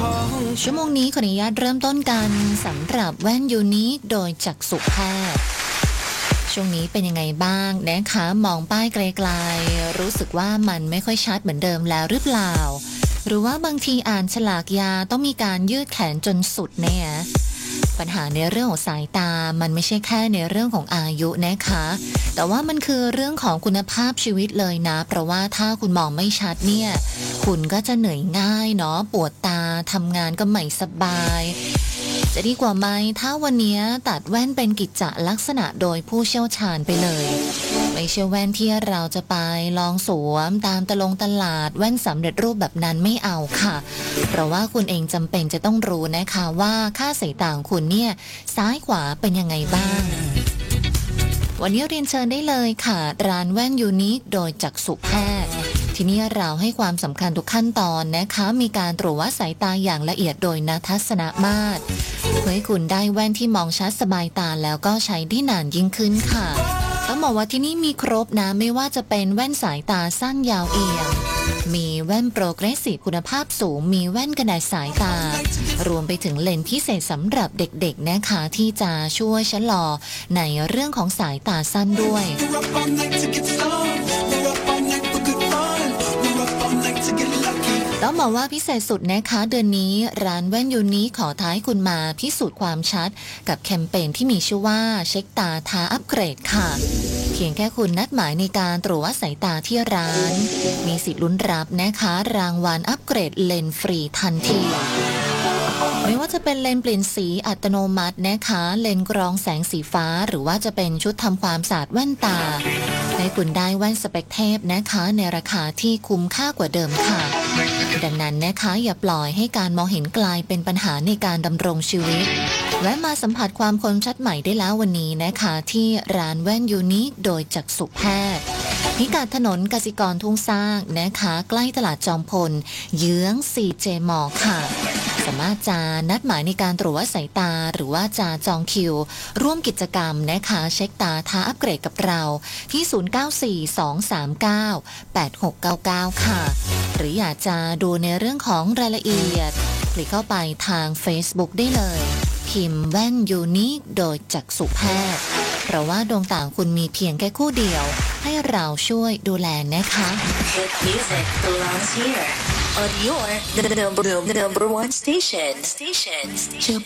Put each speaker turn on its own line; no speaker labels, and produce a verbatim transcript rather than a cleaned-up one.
ชั่วโมงนี้ขออนุญาตเริ่มต้นกันสำหรับแว่นยูนิคโดยจักษุแพทย์ช่วงนี้เป็นยังไงบ้างนะคะมองป้ายไกลๆรู้สึกว่ามันไม่ค่อยชัดเหมือนเดิมแล้วหรือเปล่าหรือว่าบางทีอ่านฉลากยาต้องมีการยืดแขนจนสุดเนี่ยปัญหาในเรื่องของสายตามันไม่ใช่แค่ในเรื่องของอายุนะคะแต่ว่ามันคือเรื่องของคุณภาพชีวิตเลยนะเพราะว่าถ้าคุณมองไม่ชัดเนี่ยคุณก็จะเหนื่อยง่ายเนาะปวดตาทำงานก็ไม่สบายจะดีกว่าไหมถ้าวันนี้ตัดแว่นเป็นกิจจลักษณะโดยผู้เชี่ยวชาญไปเลยไม่ใช่แว่นที่เราจะไปลองสวมตามตลงตลาดแว่นสำเร็จรูปแบบนั้นไม่เอาค่ะเพราะว่าคุณเองจำเป็นจะต้องรู้นะคะว่าค่าสายตาของคุณเนี่ยซ้ายขวาเป็นยังไงบ้างวันนี้เรียนเชิญได้เลยค่ะร้านแว่นยูนิคโดยจักษุแพทย์ที่นี่เราให้ความสำคัญทุกขั้นตอนนะคะมีการตรวจวัดสายตาอย่างละเอียดโดยนักทัศนมาตรเพื่อให้คุณได้แว่นที่มองชัดสบายตาแล้วก็ใช้ได้นานยิ่งขึ้นค่ะต้องบอกว่าที่นี่มีครบนะไม่ว่าจะเป็นแว่นสายตาสั้นยาวเอียงมีแว่นโปรเกรสซีฟคุณภาพสูงมีแว่นกันแดดสายตารวมไปถึงเลนส์พิเศษสำหรับเด็กๆนะคะที่จะช่วยชะลอในเรื่องของสายตาสั้นด้วยต้องบอกว่าพิเศษสุดนะคะเดือนนี้ร้านแว่นยูนิคขอท้ายคุณมาพิสูจน์ความชัดกับแคมเปญที่มีชื่อว่าเช็คตาท้าอัปเกรดค่ะเพียงแค่คุณนัดหมายในการตรวจวัดสายตาที่ร้านมีสิทธิ์ลุ้นรับนะคะรางวัลอัปเกรดเลนส์ฟรีทันทีไม่ว่าจะเป็นเลนส์เปลี่ยนสีอัตโนมัตินะคะเลนส์กรองแสงสีฟ้าหรือว่าจะเป็นชุดทำความสะอาดแว่นตาให้คุณได้แว่นสเปคเทพนะคะในราคาที่คุ้มค่ากว่าเดิมค่ะดังนั้นนะคะอย่าปล่อยให้การมองเห็นกลายเป็นปัญหาในการดำรงชีวิตแวะมาสัมผัสความคมชัดใหม่ได้แล้ววันนี้นะคะที่ร้านแว่นยูนิคโดยจักษุแพทย์พิกัดถนนกสิกรทุ่งสร้างนะคะใกล้ตลาดจอมพลเยื้อง ซี เจ มอลล์ ค่ะสามารถจะนัดหมายในการตรวจวัดสายตาหรือว่าจะจองคิวร่วมกิจกรรมนะคะเช็คตาท้าอัปเกรดกับเราที่ศูนย์ เก้า สี่ สอง สาม เก้า แปด หก เก้า เก้าค่ะหรืออยากจะดูในเรื่องของรายละเอียดคลิกเข้าไปทาง Facebook ได้เลยพิมพ์แว่นยูนิคโดยจักษุแพทย์เพราะว่าดวงตาคุณมีเพียงแค่คู่เดียวให้เราช่วยดูแลนะคะ
Hit music belongs here on your the number the number one station station station